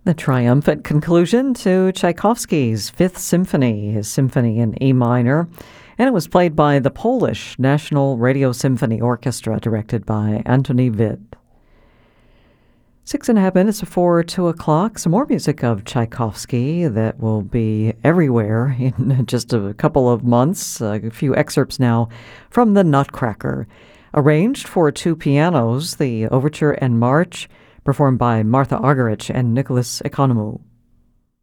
The triumphant conclusion to Tchaikovsky's Fifth Symphony, his symphony in E minor, and it was played by the Polish National Radio Symphony Orchestra, directed by Antoni Witt. 6.5 minutes before 2 o'clock, some more music of Tchaikovsky that will be everywhere in just a couple of months. A few excerpts now from The Nutcracker. Arranged for two pianos, the Overture and March, performed by Martha Argerich and Nicholas Economou.